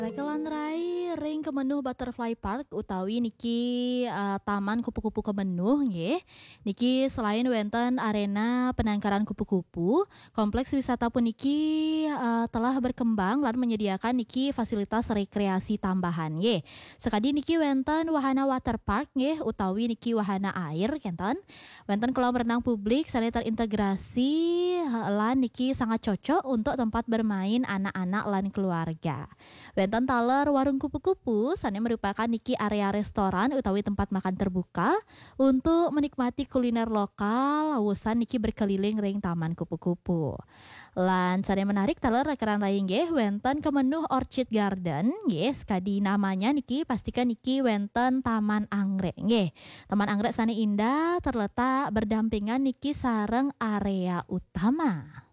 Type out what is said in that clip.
Rekelan rai ring Kemenuh Butterfly Park utawi niki Taman Kupu-kupu Kemenuh nggih. Niki selain wonten arena penangkaran kupu-kupu, kompleks wisata puniki telah berkembang lan menyediakan niki fasilitas rekreasi tambahan nggih. Sekadi niki wonten wahana water park nggih utawi niki wahana air kenten. Wonten kolam renang publik sane terintegrasi lan niki sangat cocok untuk tempat bermain anak-anak lan keluarga. Wonten taler warung kupu-kupu sane merupakan niki area restoran utawi tempat makan terbuka untuk menikmati kuliner lokal lawusan niki berkeliling ring taman kupu-kupu. Lan sane menarik taler rekeran lain nggih wonten Kemenuh Orchid Garden nggih skadi namanya niki pastikan niki wonten taman anggrek nggih. Taman anggrek sane indah terletak berdampingan niki sareng area utama.